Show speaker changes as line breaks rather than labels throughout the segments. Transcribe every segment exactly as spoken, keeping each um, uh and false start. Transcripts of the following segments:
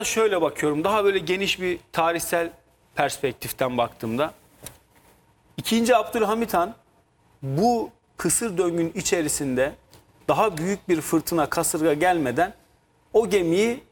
Şöyle bakıyorum, daha böyle geniş bir tarihsel perspektiften baktığımda ikinci. Abdülhamit Han bu kısır döngünün içerisinde daha büyük bir fırtına, kasırga gelmeden o gemiyi,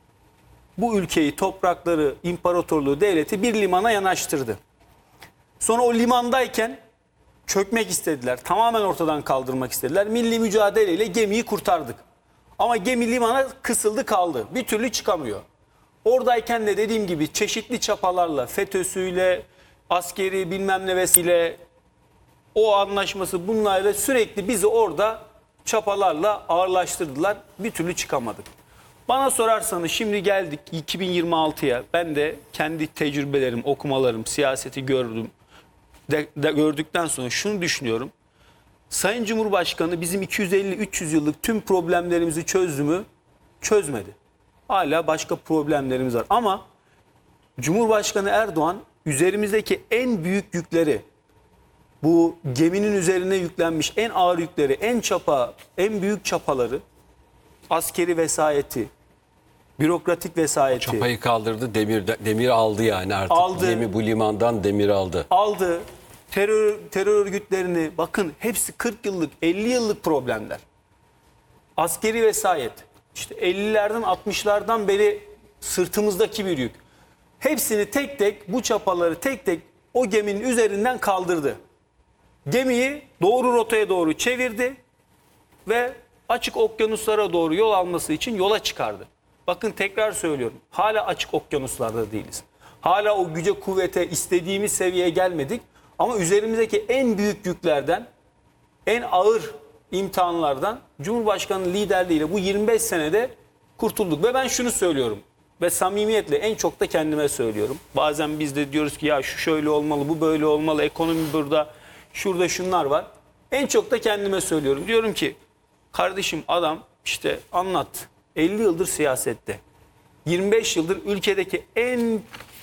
bu ülkeyi, toprakları, imparatorluğu, devleti bir limana yanaştırdı. Sonra o limandayken çökmek istediler. Tamamen ortadan kaldırmak istediler. Milli mücadeleyle gemiyi kurtardık. Ama gemi limana kısıldı kaldı. Bir türlü çıkamıyor. Oradayken de dediğim gibi çeşitli çapalarla, FETÖ'süyle, askeri bilmem ne vesile, o anlaşması bunlarla sürekli bizi orada çapalarla ağırlaştırdılar. Bir türlü çıkamadık. Bana sorarsanız şimdi geldik iki bin yirmi altıya. Ben de kendi tecrübelerim, okumalarım, siyaseti gördüm. De, de gördükten sonra şunu düşünüyorum. Sayın Cumhurbaşkanı bizim iki yüz elli üç yüz yıllık tüm problemlerimizi çözdü mü? Çözmedi. Hala başka problemlerimiz var. Ama Cumhurbaşkanı Erdoğan üzerimizdeki en büyük yükleri, bu geminin üzerine yüklenmiş en ağır yükleri, en çapa, en büyük çapaları, askeri vesayeti, bürokratik vesayeti.
Çapayı kaldırdı, demir demir aldı yani artık.
Aldı.
Gemi bu limandan demir aldı.
Aldı. Terör, terör örgütlerini, bakın hepsi kırk yıllık, elli yıllık problemler. Askeri vesayet. İşte ellilerden altmışlardan beri sırtımızdaki bir yük. Hepsini tek tek, bu çapaları tek tek o geminin üzerinden kaldırdı. Gemiyi doğru rotaya doğru çevirdi ve açık okyanuslara doğru yol alması için yola çıkardı. Bakın tekrar söylüyorum, hala açık okyanuslarda değiliz. Hala o güce kuvvete, istediğimiz seviyeye gelmedik. Ama üzerimizdeki en büyük yüklerden, en ağır imtihanlardan Cumhurbaşkanı liderliğiyle bu yirmi beş senede kurtulduk. Ve ben şunu söylüyorum ve samimiyetle en çok da kendime söylüyorum. Bazen biz de diyoruz ki ya şu şöyle olmalı, bu böyle olmalı, ekonomi burada, şurada şunlar var. En çok da kendime söylüyorum. Diyorum ki kardeşim, adam işte anlat, elli yıldır siyasette, yirmi beş yıldır ülkedeki en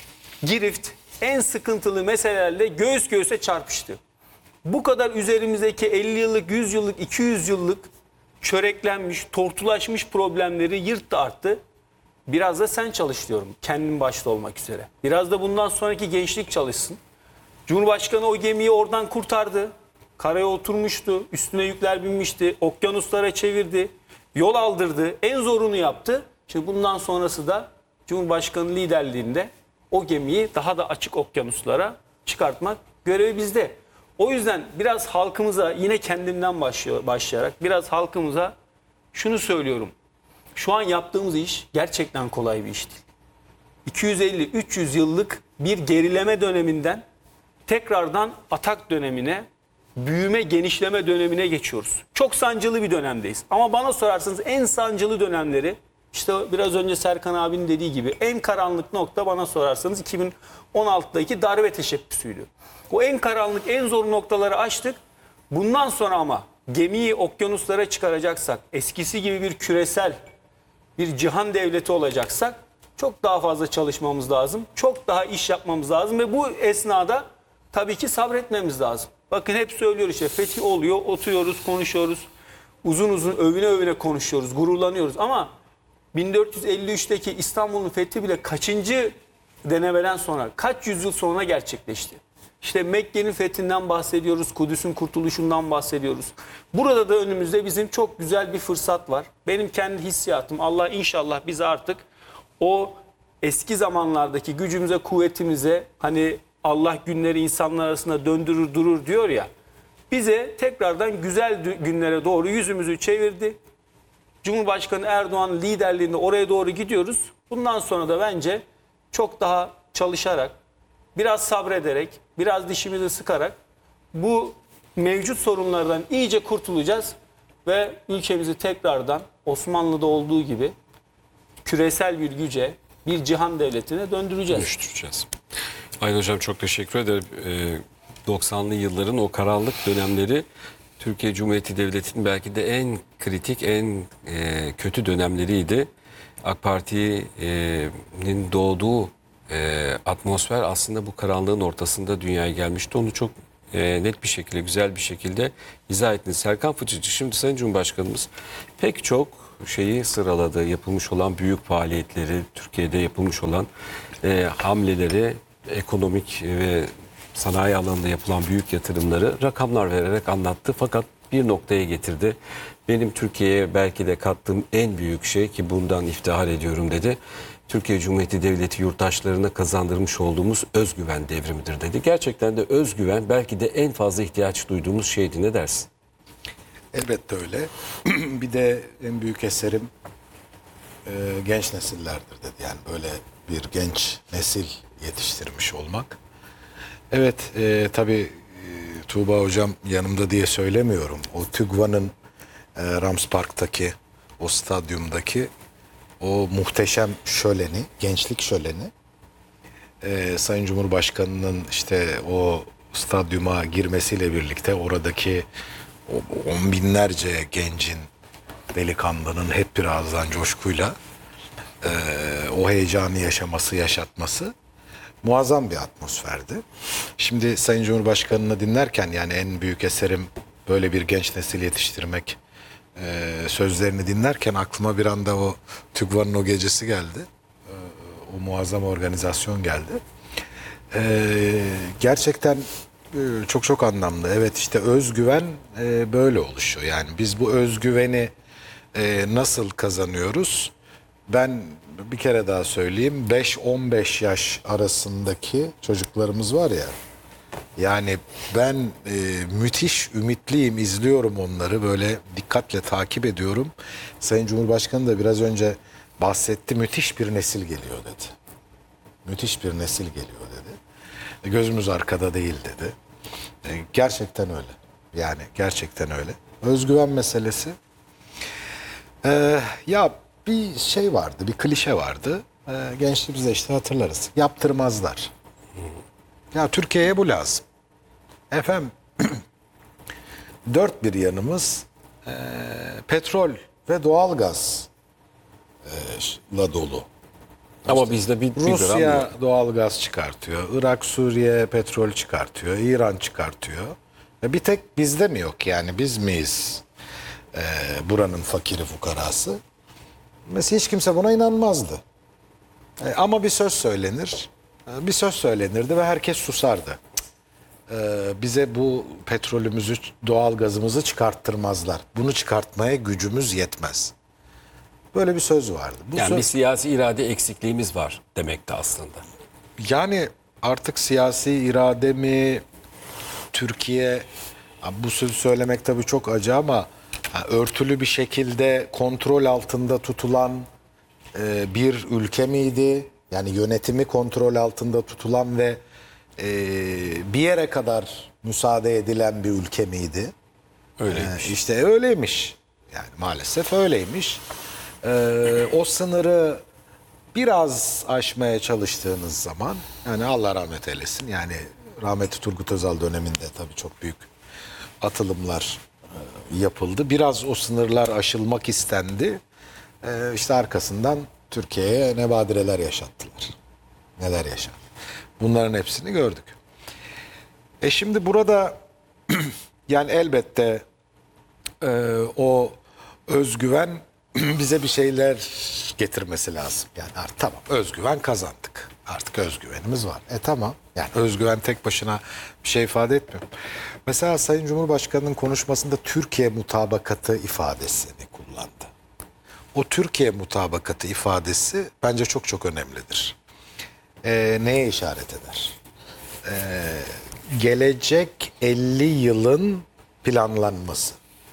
girift, en sıkıntılı meselelerle göğüs göğüse çarpıştı. Bu kadar üzerimizdeki elli yıllık, yüz yıllık, iki yüz yıllık çöreklenmiş, tortulaşmış problemleri yırttı attı. Biraz da sen çalış diyorum, kendin başta olmak üzere. Biraz da bundan sonraki gençlik çalışsın. Cumhurbaşkanı o gemiyi oradan kurtardı. Karaya oturmuştu, üstüne yükler binmişti, okyanuslara çevirdi, yol aldırdı, en zorunu yaptı. Şimdi bundan sonrası da Cumhurbaşkanı liderliğinde o gemiyi daha da açık okyanuslara çıkartmak görevi bizde. O yüzden biraz halkımıza, yine kendimden başlayarak biraz halkımıza şunu söylüyorum. Şu an yaptığımız iş gerçekten kolay bir iş değil. iki yüz elli üç yüz yıllık bir gerileme döneminden tekrardan atak dönemine, büyüme, genişleme dönemine geçiyoruz. Çok sancılı bir dönemdeyiz. Ama bana sorarsanız en sancılı dönemleri, İşte biraz önce Serkan abinin dediği gibi, en karanlık nokta bana sorarsanız iki bin on altıdaki darbe teşebbüsüydü. O en karanlık, en zor noktaları aştık. Bundan sonra ama gemiyi okyanuslara çıkaracaksak, eskisi gibi bir küresel, bir cihan devleti olacaksak çok daha fazla çalışmamız lazım. Çok daha iş yapmamız lazım ve bu esnada tabii ki sabretmemiz lazım. Bakın hep söylüyoruz işte, fetih oluyor, oturuyoruz, konuşuyoruz. Uzun uzun övüne övüne konuşuyoruz, gururlanıyoruz ama bin dört yüz elli üçteki İstanbul'un fethi bile kaçıncı denemeden sonra, kaç yüzyıl sonra gerçekleşti? İşte Mekke'nin fethinden bahsediyoruz, Kudüs'ün kurtuluşundan bahsediyoruz. Burada da önümüzde bizim çok güzel bir fırsat var. Benim kendi hissiyatım, Allah inşallah bizi artık o eski zamanlardaki gücümüze, kuvvetimize, hani Allah günleri insanlar arasında döndürür durur diyor ya, bize tekrardan güzel günlere doğru yüzümüzü çevirdi. Cumhurbaşkanı Erdoğan liderliğinde oraya doğru gidiyoruz. Bundan sonra da bence çok daha çalışarak, biraz sabrederek, biraz dişimizi sıkarak bu mevcut sorunlardan iyice kurtulacağız ve ülkemizi tekrardan Osmanlı'da olduğu gibi küresel bir güce, bir cihan devletine döndüreceğiz.
Dönüştüreceğiz. Aydın Hocam çok teşekkür ederim. doksanlı yılların o karanlık dönemleri Türkiye Cumhuriyeti Devleti'nin belki de en kritik, en e, kötü dönemleriydi. AK Parti'nin doğduğu e, atmosfer aslında bu karanlığın ortasında dünyaya gelmişti. Onu çok e, net bir şekilde, güzel bir şekilde izah ettiniz. Serkan Fıçıcı, şimdi Sayın Cumhurbaşkanımız pek çok şeyi sıraladı. Yapılmış olan büyük faaliyetleri, Türkiye'de yapılmış olan e, hamleleri, ekonomik ve sanayi alanında yapılan büyük yatırımları rakamlar vererek anlattı. Fakat bir noktaya getirdi. Benim Türkiye'ye belki de kattığım en büyük şey, ki bundan iftihar ediyorum dedi, Türkiye Cumhuriyeti Devleti yurttaşlarına kazandırmış olduğumuz özgüven devrimidir dedi. Gerçekten de özgüven belki de en fazla ihtiyaç duyduğumuz şeydi. Ne dersin?
Elbette öyle. Bir de en büyük eserim e, genç nesillerdir dedi. Yani böyle bir genç nesil yetiştirmiş olmak. Evet, e, tabii e, Tuğba Hocam yanımda diye söylemiyorum. O TÜGVA'nın e, Rams Park'taki, o stadyumdaki o muhteşem şöleni, gençlik şöleni, e, Sayın Cumhurbaşkanı'nın işte o stadyuma girmesiyle birlikte oradaki o on binlerce gencin, delikanlının hep birazdan coşkuyla e, o heyecanı yaşaması, yaşatması muazzam bir atmosferdi. Şimdi Sayın Cumhurbaşkanı'nı dinlerken, yani en büyük eserim böyle bir genç nesil yetiştirmek e, sözlerini dinlerken aklıma bir anda o TÜGVA'nın o gecesi geldi. E, o muazzam organizasyon geldi. E, gerçekten e, çok çok anlamlı. Evet, işte özgüven e, böyle oluşuyor. Yani biz bu özgüveni e, nasıl kazanıyoruz? Ben bir kere daha söyleyeyim. beş on beş yaş arasındaki çocuklarımız var ya. Yani ben e, müthiş ümitliyim, izliyorum onları, böyle dikkatle takip ediyorum. Sayın Cumhurbaşkanı da biraz önce bahsetti, müthiş bir nesil geliyor dedi. Müthiş bir nesil geliyor dedi. E, gözümüz arkada değil dedi. E, gerçekten öyle. Yani gerçekten öyle. Özgüven meselesi. E, ya bir şey vardı, bir klişe vardı. E, gençliğimizde işte hatırlarız. Yaptırmazlar. Ya Türkiye'ye bu lazım. Efendim dört bir yanımız e, petrol ve doğalgazla dolu.
Ama bizde bir, bir gram yok.
Rusya doğalgaz çıkartıyor. Irak, Suriye petrol çıkartıyor. İran çıkartıyor. E, bir tek bizde mi yok yani? Biz miyiz e, buranın fakiri fukarası? Mesela hiç kimse buna inanmazdı. E, ama bir söz söylenir. E, bir söz söylenirdi ve herkes susardı. E, bize bu petrolümüzü, doğalgazımızı çıkarttırmazlar. Bunu çıkartmaya gücümüz yetmez. Böyle bir söz vardı. Bu
Yani
söz...
bir siyasi irade eksikliğimiz var demekti aslında.
Yani artık siyasi irade mi, Türkiye, bu sözü söylemek tabii çok acı ama örtülü bir şekilde kontrol altında tutulan e, bir ülke miydi? Yani yönetimi kontrol altında tutulan ve e, bir yere kadar müsaade edilen bir ülke miydi?
Öyleymiş.
E, işte öyleymiş. Yani maalesef öyleymiş. E, o sınırı biraz aşmaya çalıştığınız zaman, yani Allah rahmet eylesin, yani rahmetli Turgut Özal döneminde tabii çok büyük atılımlar e, yapıldı. Biraz o sınırlar aşılmak istendi. E, işte arkasından Türkiye'ye ne badireler yaşattılar. Neler yaşandı. Bunların hepsini gördük. E şimdi burada yani elbette e, o özgüven bize bir şeyler getirmesi lazım. Yani artık tamam, özgüven kazandık. Artık özgüvenimiz var. E tamam. Yani özgüven tek başına bir şey ifade etmiyor. Mesela Sayın Cumhurbaşkanı'nın konuşmasında Türkiye mutabakatı ifadesini kullandı. O Türkiye mutabakatı ifadesi bence çok çok önemlidir. E, neye işaret eder? E, gelecek elli yılın planlanması.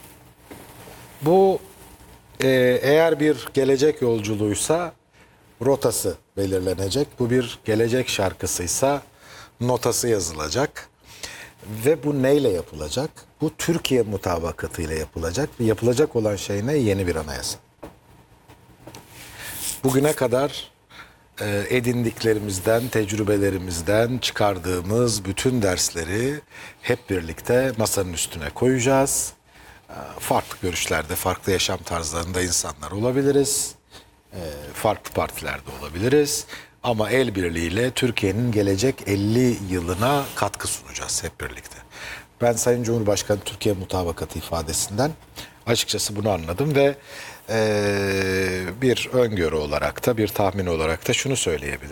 Bu e, eğer bir gelecek yolculuğuysa rotası belirlenecek. Bu bir gelecek şarkısıysa notası yazılacak. Ve bu neyle yapılacak? Bu Türkiye mutabakatıyla yapılacak. Ve yapılacak olan şey ne? Yeni bir anayasa. Bugüne kadar e, edindiklerimizden, tecrübelerimizden çıkardığımız bütün dersleri hep birlikte masanın üstüne koyacağız. E, farklı görüşlerde, farklı yaşam tarzlarında insanlar olabiliriz. E, farklı partilerde olabiliriz. Ama el birliğiyle Türkiye'nin gelecek elli yılına katkı sunacağız hep birlikte. Ben Sayın Cumhurbaşkanı Türkiye Mutabakatı ifadesinden açıkçası bunu anladım ve eee, bir öngörü olarak da bir tahmin olarak da şunu söyleyebilirim.